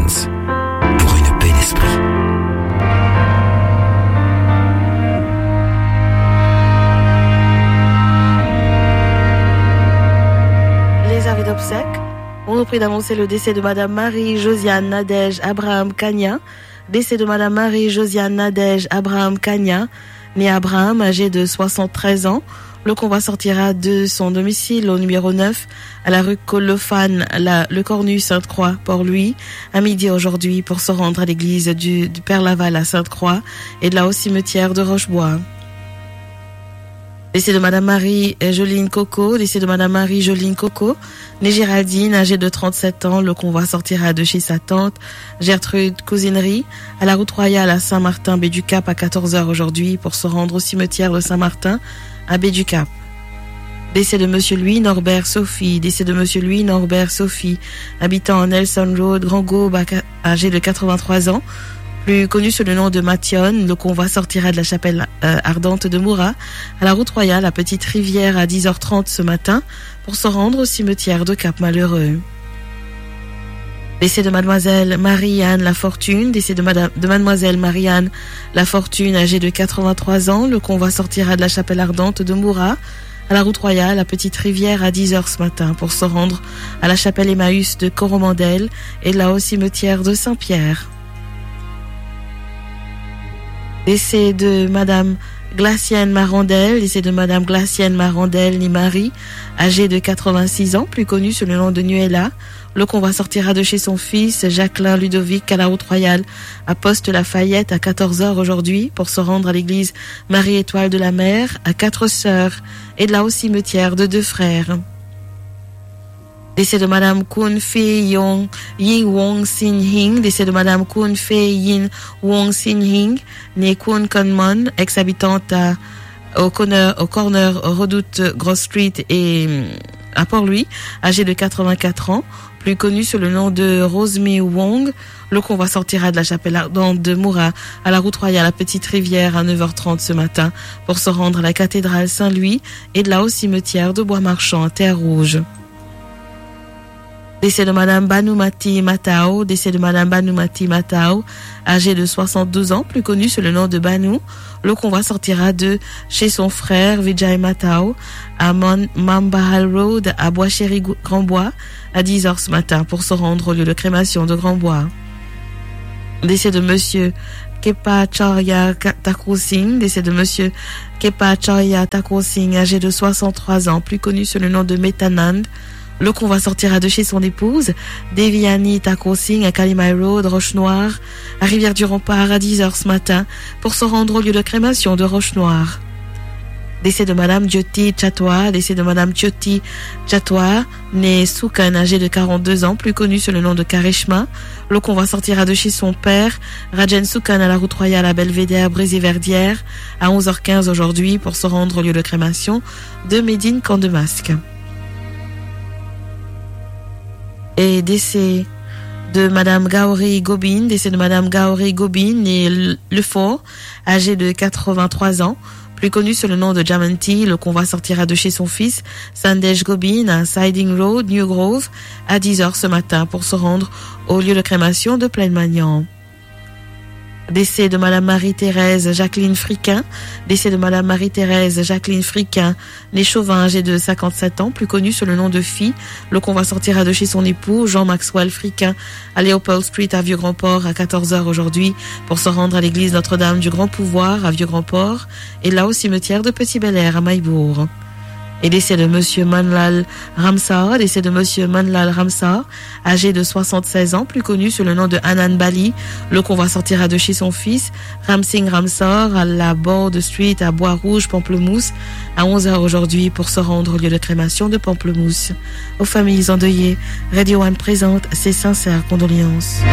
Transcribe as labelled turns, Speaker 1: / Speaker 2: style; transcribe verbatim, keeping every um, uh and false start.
Speaker 1: Trance, pour une paix d'esprit.
Speaker 2: Les avis d'obsèques, on nous prie d'annoncer le décès de Madame Marie-Josiane Nadège Abraham Kanya, décès de Madame Marie-Josiane Nadège Abraham Kanya, née Abraham, âgée de soixante-treize ans. Le convoi sortira de son domicile au numéro neuf, à la rue Colophane, la, le Cornu Sainte-Croix, Port-Louis, à midi aujourd'hui pour se rendre à l'église du, du Père Laval à Sainte-Croix et de la haut cimetière de Rochebois. Décès de Madame Marie-Joline Coco, décès de Madame Marie-Joline Coco, née Géraldine, âgée de trente-sept ans. Le convoi sortira de chez sa tante Gertrude Cousinerie à la route royale à Saint-Martin-Baie-du-Cap à quatorze heures aujourd'hui pour se rendre au cimetière de Saint-Martin à Baie-du-Cap. Décès de Monsieur Louis Norbert Sophie, décès de Monsieur Louis Norbert Sophie, habitant en Nelson Road, Grand Gaube, âgé de quatre-vingt-trois ans, plus connu sous le nom de Mathion. Le convoi sortira de la chapelle euh, ardente de Moura à la route royale à Petite Rivière à dix heures trente ce matin pour se rendre au cimetière de Cap-Malheureux. Décès de Mademoiselle Marie-Anne Lafortune, décès de, Madame, de Mademoiselle Marie-Anne Lafortune, âgée de quatre-vingt-trois ans. Le convoi sortira de la chapelle ardente de Moura à la route royale à Petite Rivière à dix heures ce matin pour se rendre à la chapelle Emmaüs de Coromandel et de la haut cimetière de Saint-Pierre. Décès de Madame Glacienne Marandel, décès de Madame Glacienne Marandel ni Marie, âgée de quatre-vingt-six ans, plus connue sous le nom de Nuella. Le convoi sortira de chez son fils Jacqueline Ludovic à la route royale à Poste Lafayette à quatorze heures aujourd'hui pour se rendre à l'église Marie-Étoile de la Mer à Quatre-Sœurs et de la haut cimetière de Deux Frères. Décès de Madame Kun Fei Yong Yin Wong Sin Hing, décès de Madame Kun Fei Yin Wong Sin Hing, née Kun Conmon, ex-habitante à, au corner, au corner Redoute Grosse Street et à Port-Louis, âgée de quatre-vingt-quatre ans, plus connue sous le nom de Rosemi Wong. Le convoi sortira de la chapelle ardente de Moura à la route royale à Petite Rivière à neuf heures trente ce matin pour se rendre à la cathédrale Saint-Louis et de la haut cimetière de Bois-Marchand à Terre-Rouge. Décès de Madame Banoumati Matao, décès de Madame Banoumati Matao, âgée de soixante-douze ans, plus connue sous le nom de Banou. Le convoi sortira de chez son frère Vijay Matao à Mambahal Road à Bois-Chéri Grand-Bois à dix heures ce matin pour se rendre au lieu de crémation de Grand-Bois. Décès de Monsieur Kepa Charya Thakur Singh, décès de Monsieur Kepa Charya Thakur Singh, âgé de soixante-trois ans, plus connu sous le nom de Metanand. Le convoi sortira de chez son épouse, Deviani Thakur Singh à Kalimai Road, Roche-Noire, à Rivière-du-Rempart à dix heures ce matin, pour se rendre au lieu de crémation de Roche-Noire. Décès de Madame Jyoti Chatwa, décès de Madame Jyoti Chatwa, née Soukan, âgée de quarante-deux ans, plus connue sous le nom de Karishma. Le convoi sortira de chez son père, Rajen Soukan, à la route royale à Belvédère, Brézé-Verdière, à onze heures quinze aujourd'hui, pour se rendre au lieu de crémation de Médine Camp de Masque. Et décès de Madame Gauri Gobin, décès de Madame Gauri Gobin, née Lefort, âgée de quatre-vingt-trois ans, plus connue sous le nom de Jamanti. Le convoi sortira de chez son fils, Sandesh Gobin, à Siding Road, New Grove, à dix heures ce matin pour se rendre au lieu de crémation de Plaine-Magnan. Décès de Madame Marie-Thérèse Jacqueline Friquin, décès de Madame Marie-Thérèse Jacqueline Friquin, née Chauvin, âgée de cinquante-sept ans, plus connue sous le nom de Phi. Le convoi sortira de chez son époux, Jean-Maxwell Friquin, à Leopold Street à Vieux-Grand-Port à quatorze heures aujourd'hui pour se rendre à l'église Notre-Dame du Grand Pouvoir à Vieux-Grand-Port et là au cimetière de Petit-Bel-Air à Maillebourg. Et décès de Monsieur Manlal Ramsar, décès de Monsieur Manlal Ramsar, âgé de soixante-seize ans, plus connu sous le nom de Anand Bali. Le convoi sortira de chez son fils, Ramsing Ramsar, à la Borde Street à Bois-Rouge, Pamplemousse, à onze heures aujourd'hui pour se rendre au lieu de crémation de Pamplemousse. Aux familles endeuillées, Radio One présente ses sincères condoléances.